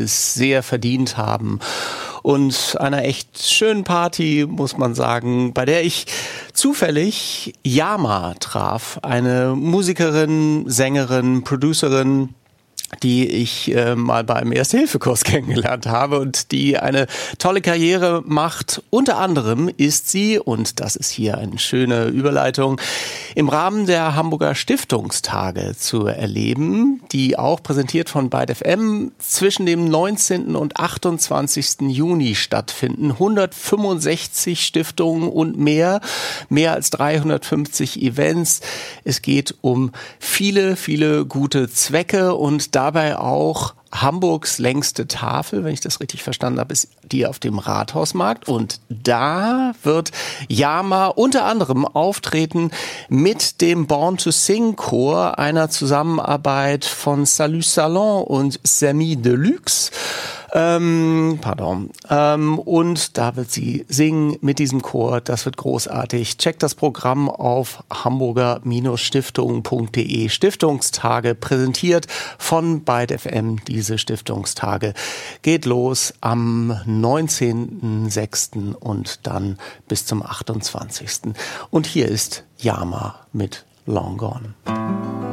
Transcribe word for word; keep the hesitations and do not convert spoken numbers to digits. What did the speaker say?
es sehr verdient haben. Und einer echt schönen Party, muss man sagen, bei der ich zufällig Yama traf. Eine Musikerin, Sängerin, Producerin, die ich äh, mal beim Erste-Hilfe-Kurs kennengelernt habe und die eine tolle Karriere macht. Unter anderem ist sie, und das ist hier eine schöne Überleitung, im Rahmen der Hamburger Stiftungstage zu erleben, die auch präsentiert von Byte F M zwischen dem neunzehnten und achtundzwanzigsten Juni stattfinden. hundertfünfundsechzig Stiftungen und mehr, mehr als dreihundertfünfzig Events. Es geht um viele, viele gute Zwecke und dabei auch Hamburgs längste Tafel, wenn ich das richtig verstanden habe, ist die auf dem Rathausmarkt. Und da wird Yama unter anderem auftreten mit dem Born to Sing Chor, einer Zusammenarbeit von Salut Salon und Semi Deluxe. Ähm, pardon. Ähm, und da wird sie singen mit diesem Chor. Das wird großartig. Checkt das Programm auf hamburger Stiftungen punkt de. Stiftungstage präsentiert von Byte F M. Diese Stiftungstage geht los am neunzehnten sechsten und dann bis zum achtundzwanzigsten Und hier ist Yama mit Long Gone.